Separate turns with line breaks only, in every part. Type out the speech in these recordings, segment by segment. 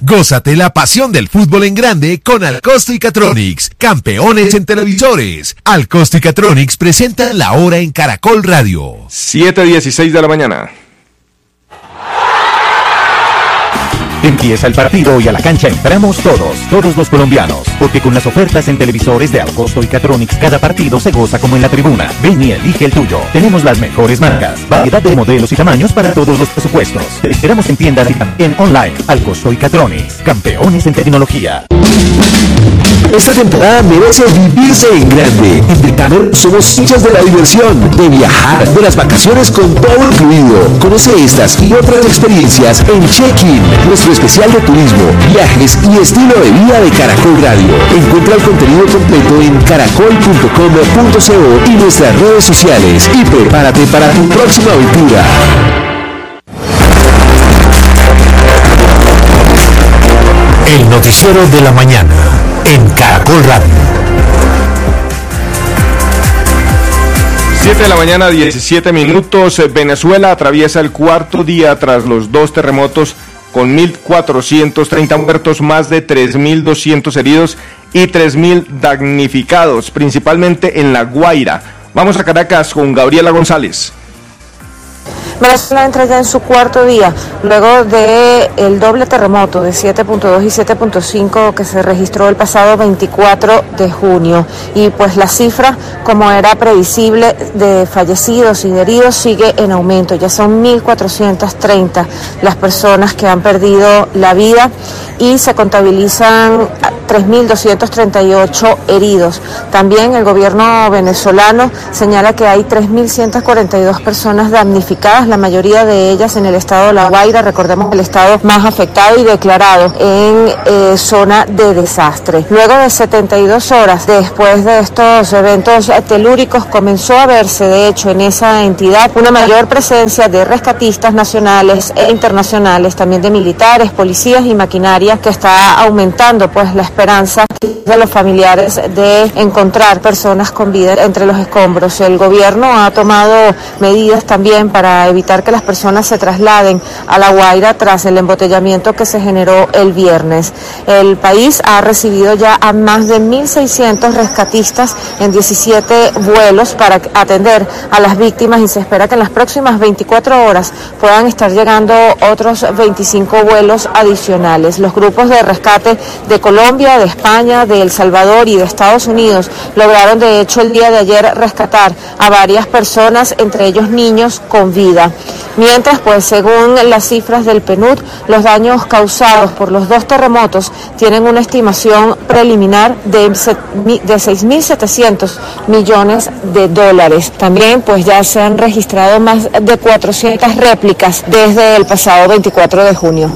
Gózate la pasión del fútbol en grande con Alcosto y Catronics, campeones en televisores. Alcosto y Catronics presentan La Hora en Caracol Radio.
7:16 de la mañana.
Empieza el partido y a la cancha entramos todos los colombianos, porque con las ofertas en televisores de Alcosto y Catronics cada partido se goza como en la tribuna. Ven y elige el tuyo. Tenemos las mejores marcas, variedad de modelos y tamaños para todos los presupuestos. Te esperamos en tiendas y también online. Alcosto y Catronics, campeones en tecnología.
Esta temporada merece vivirse en grande. En Britanor somos hinchas de la diversión, de viajar, de las vacaciones con todo incluido. Conoce estas y otras experiencias en Check-in, nuestro especial de turismo, viajes y estilo de vida de Caracol Radio. Encuentra el contenido completo en caracol.com.co y nuestras redes sociales. Y prepárate para tu próxima aventura.
El noticiero de la mañana en Caracol Radio.
7 de la mañana, 17 minutos. Venezuela atraviesa el cuarto día tras los dos terremotos con 1.430 muertos, más de 3.200 heridos y 3.000 damnificados, principalmente en La Guaira. Vamos a Caracas con Gabriela González.
Venezuela entra ya en su cuarto día, luego del doble terremoto de 7.2 y 7.5 que se registró el pasado 24 de junio. Y pues la cifra, como era previsible, de fallecidos y de heridos sigue en aumento. Ya son 1.430 las personas que han perdido la vida y se contabilizan 3.238 heridos. También el gobierno venezolano señala que hay 3.142 personas damnificadas, la mayoría de ellas en el estado de La Guaira, recordemos el estado más afectado y declarado en zona de desastre. Luego de 72 horas después de estos eventos telúricos, comenzó a verse, de hecho, en esa entidad una mayor presencia de rescatistas nacionales e internacionales, también de militares, policías y maquinaria, que está aumentando pues la esperanza de los familiares de encontrar personas con vida entre los escombros. El gobierno ha tomado medidas también para evitar que las personas se trasladen a La Guaira tras el embotellamiento que se generó el viernes. El país ha recibido ya a más de 1.600 rescatistas en 17 vuelos para atender a las víctimas y se espera que en las próximas 24 horas puedan estar llegando otros 25 vuelos adicionales. Los grupos de rescate de Colombia, de España, de El Salvador y de Estados Unidos lograron de hecho el día de ayer rescatar a varias personas, entre ellos niños con vida. Mientras, pues según las cifras del PNUD, los daños causados por los dos terremotos tienen una estimación preliminar de 6.700 millones de dólares. También pues ya se han registrado más de 400 réplicas desde el pasado 24 de junio.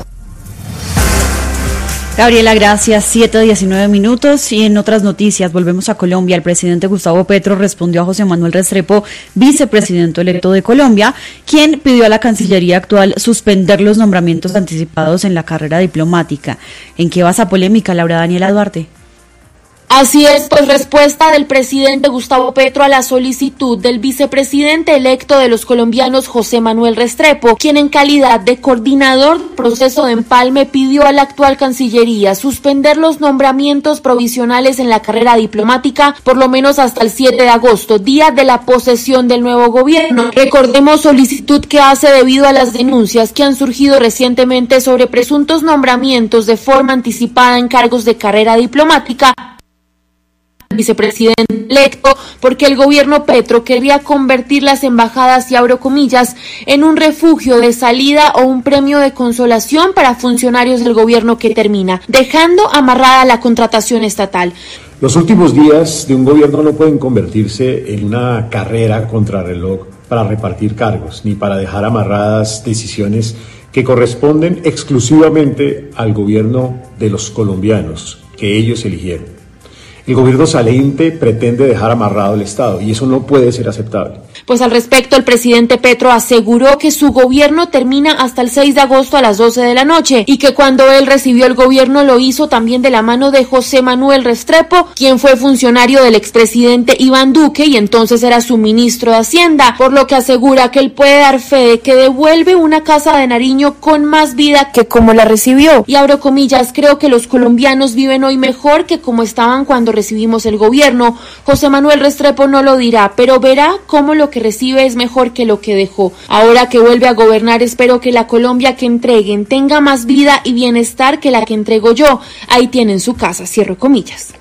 Gabriela, gracias. 7:19 minutos. Y en otras noticias, volvemos a Colombia. El presidente Gustavo Petro respondió a José Manuel Restrepo, vicepresidente electo de Colombia, quien pidió a la Cancillería actual suspender los nombramientos anticipados en la carrera diplomática. ¿En qué basa polémica, Laura Daniela Duarte?
Así es, pues respuesta del presidente Gustavo Petro a la solicitud del vicepresidente electo de los colombianos, José Manuel Restrepo, quien en calidad de coordinador del proceso de empalme pidió a la actual Cancillería suspender los nombramientos provisionales en la carrera diplomática por lo menos hasta el 7 de agosto, día de la posesión del nuevo gobierno. Recordemos solicitud que hace debido a las denuncias que han surgido recientemente sobre presuntos nombramientos de forma anticipada en cargos de carrera diplomática vicepresidente electo, porque el gobierno Petro quería convertir las embajadas, y abro comillas, en un refugio de salida o un premio de consolación para funcionarios del gobierno que termina, dejando amarrada la contratación estatal.
Los últimos días de un gobierno no pueden convertirse en una carrera contrarreloj para repartir cargos, ni para dejar amarradas decisiones que corresponden exclusivamente al gobierno de los colombianos, que ellos eligieron. El gobierno saliente pretende dejar amarrado el Estado y eso no puede ser aceptable.
Pues al respecto, el presidente Petro aseguró que su gobierno termina hasta el 6 de agosto a las 12 de la noche y que cuando él recibió el gobierno lo hizo también de la mano de José Manuel Restrepo, quien fue funcionario del expresidente Iván Duque y entonces era su ministro de Hacienda, por lo que asegura que él puede dar fe de que devuelve una casa de Nariño con más vida que como la recibió. Y abro comillas, creo que los colombianos viven hoy mejor que como estaban cuando recibimos el gobierno. José Manuel Restrepo no lo dirá, pero verá cómo lo que recibe es mejor que lo que dejó. Ahora que vuelve a gobernar, espero que la Colombia que entreguen tenga más vida y bienestar que la que entrego yo. Ahí tienen su casa, cierro comillas.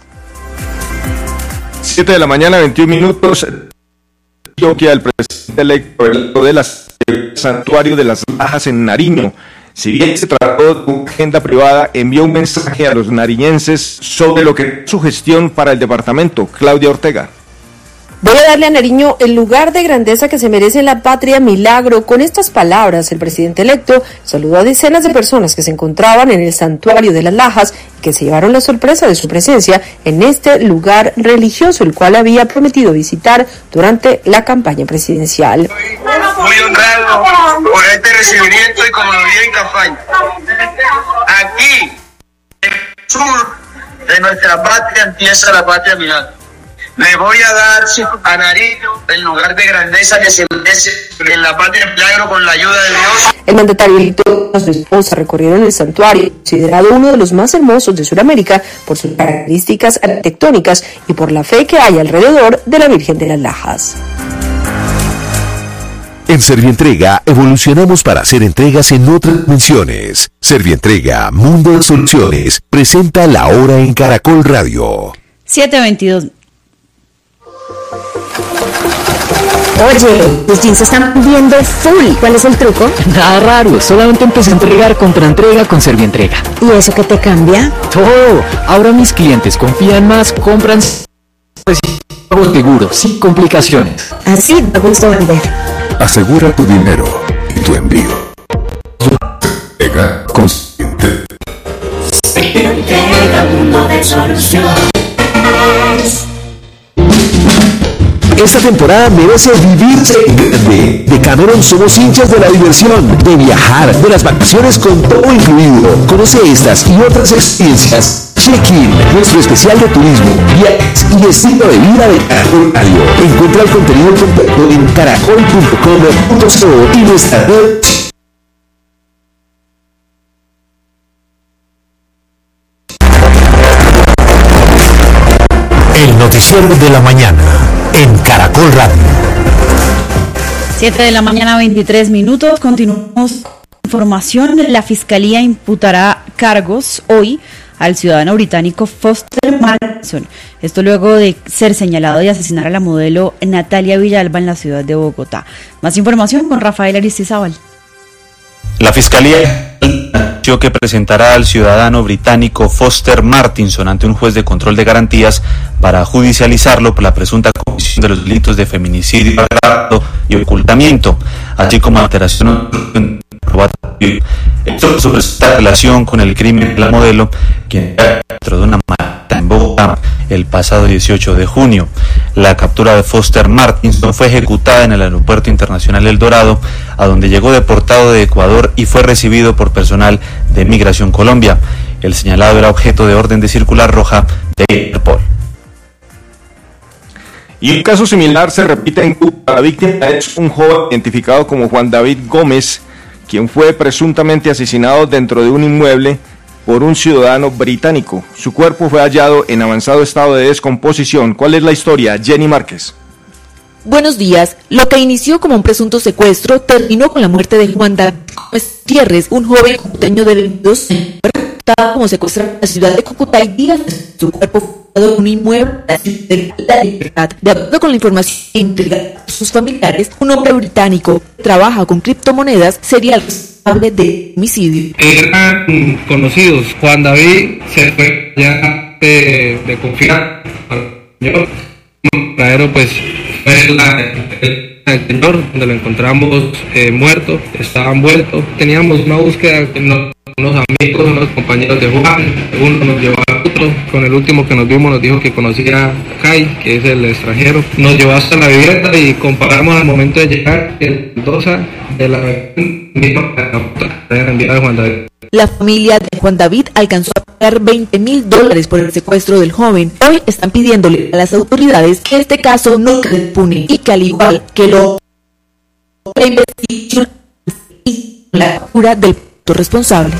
7 de la mañana, 21 minutos. El presidente electo del santuario de las Lajas en Nariño. Si bien se trató de una agenda privada, envió un mensaje a los nariñenses sobre lo que es su gestión para el departamento. Claudia Ortega.
Voy a darle a Nariño el lugar de grandeza que se merece en la patria milagro. Con estas palabras, el presidente electo saludó a decenas de personas que se encontraban en el santuario de las Lajas y que se llevaron la sorpresa de su presencia en este lugar religioso, el cual había prometido visitar durante la campaña presidencial.
Muy honrado por este recibimiento y como lo vi en campaña. Aquí, en el sur de nuestra patria, empieza la patria milagro. Le voy a dar a Nariño el lugar de grandeza que se merece en la patria milagro con la ayuda de Dios.
El mandatario electo y su esposa recorrieron el santuario, considerado uno de los más hermosos de Sudamérica por sus características arquitectónicas y por la fe que hay alrededor de la Virgen de las Lajas.
En Servientrega evolucionamos para hacer entregas en otras dimensiones. Servientrega, Mundo de Soluciones, presenta La Hora en Caracol Radio.
7:22.
Oye, tus jeans están viendo full. ¿Cuál es el truco?
Nada raro, solamente empecé a entregar contra entrega con Servientrega.
¿Y eso qué te cambia?
Todo. Ahora mis clientes confían más, compran pago seguro, sin complicaciones.
Así me gusta vender.
Asegura tu dinero y tu envío. Servientrega consciente.
Servientrega, mundo de soluciones.
Esta temporada merece vivirse en grande. De Cameron somos hinchas de la diversión, de viajar, de las vacaciones con todo incluido. Conoce estas y otras experiencias. Check-in, nuestro especial de turismo, viajes y estilo de vida de Caracol Radio. Encuentra el contenido completo en caracol.com.co y nuestra red.
El noticiero de la mañana en Caracol Radio.
7 de la mañana, 23 minutos. Continuamos con información. La Fiscalía imputará cargos hoy al ciudadano británico Foster Martinson. Esto luego de ser señalado de asesinar a la modelo Natalia Villalba en la ciudad de Bogotá. Más información con Rafael Aristizábal.
La Fiscalía anunció que presentará al ciudadano británico Foster Martinson ante un juez de control de garantías para judicializarlo por la presunta comisión de los delitos de feminicidio agravado y ocultamiento, así como alteración probatoria. Esto por su presunta relación con el crimen de la modelo, quien era dentro de una maleta en Bogotá el pasado 18 de junio. La captura de Foster Martinson fue ejecutada en el Aeropuerto Internacional El Dorado, a donde llegó deportado de Ecuador y fue recibido por personal de Migración Colombia. El señalado era objeto de orden de circular roja de Interpol.
Y un caso similar se repite en Cuba. La víctima es un joven identificado como Juan David Gómez, quien fue presuntamente asesinado dentro de un inmueble por un ciudadano británico. Su cuerpo fue hallado en avanzado estado de descomposición. ¿Cuál es la historia? Jenny Márquez.
Buenos días. Lo que inició como un presunto secuestro terminó con la muerte de Juan David Gómez Gutiérrez, un joven cucuteño de 22 años, reportado como secuestrado en la ciudad de Cúcuta y días después su cuerpo fue hallado en un inmueble de la Libertad. De acuerdo con la información entregada por sus familiares, un hombre británico que trabaja con criptomonedas sería el responsable de homicidio.
Eran conocidos. Juan David se fue ya de confianza al señor. Pero pues fue el señor donde lo encontramos muerto, estaba envuelto. Teníamos una búsqueda que no unos amigos, unos compañeros de Juan, uno nos llevó a otro, con el último que nos vimos nos dijo que conocía a Kai, que es el extranjero, nos llevó hasta la vivienda y comparamos al momento de llegar el Mendoza de la enviada de Juan David.
La familia de Juan David alcanzó a pagar $20,000 por el secuestro del joven. Hoy están pidiéndole a las autoridades que este caso no quede impune y que al igual que la investigación y la captura del responsable.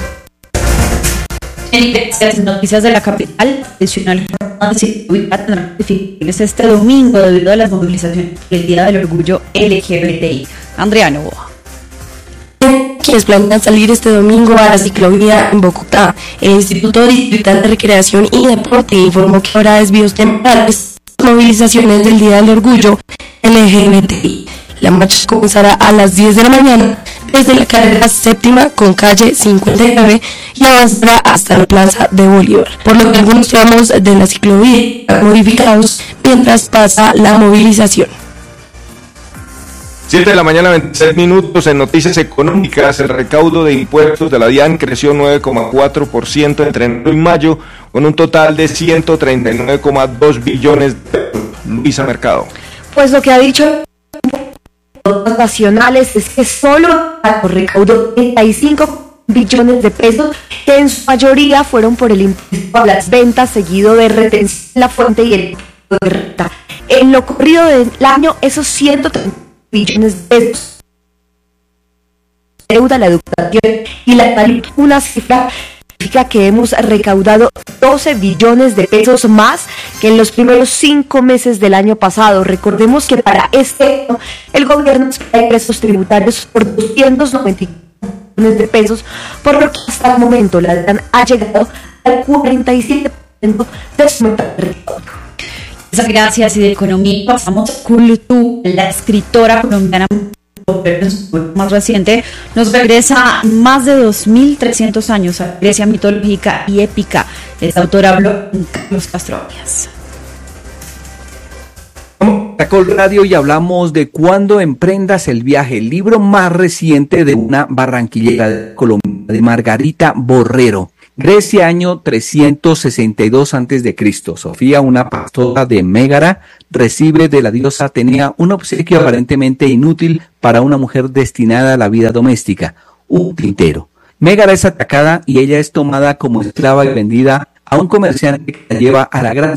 En noticias de la capital, adicional jornada de ciclovía tendrán dificultades este domingo debido a las movilizaciones del Día del Orgullo LGBTI. Andrea Novoa.
Quienes planean salir este domingo a la ciclovía en Bogotá, el Instituto Distrital de Recreación y Deporte informó que habrá desvíos temporales, movilizaciones del Día del Orgullo LGBTI. La marcha comenzará a las 10 de la mañana desde la carrera séptima con calle 59 y avanzará hasta la plaza de Bolívar, por lo que algunos tramos de la ciclovía están modificados mientras pasa la movilización.
7 de la mañana, 26 minutos. En noticias económicas, el recaudo de impuestos de la DIAN creció 9,4% entre enero y mayo, con un total de 139,2 billones de pesos. Luisa Mercado.
Pues lo que ha dicho nacionales es que solo recaudó 35 billones de pesos, que en su mayoría fueron por el impuesto a las ventas, seguido de retención de la fuente y el impuesto de renta. En lo corrido del año, esos 130 billones de pesos deuda, la educación y la salud, una cifra significa que hemos recaudado 12 billones de pesos más que en los primeros 5 meses del año pasado. Recordemos que para este año el gobierno espera ingresos tributarios por 290 billones de pesos, por lo que hasta el momento la DIAN ha llegado al 47% de su meta de recaudo.
Gracias. Y de economía pasamos a Cultu. La escritora colombiana más reciente nos regresa más de 2.300 años a la Grecia mitológica y épica. Esta autora habló con Carlos Castro Arias.
Caracol Radio y hablamos de Cuando emprendas el viaje, el libro más reciente de una barranquillera de Colombia, de Margarita Borrero. Grecia, año 362 a.C. Sofía, una pastora de Mégara, recibe de la diosa Atenea un obsequio aparentemente inútil para una mujer destinada a la vida doméstica, un tintero. Mégara es atacada y ella es tomada como esclava y vendida a un comerciante que la lleva a la gran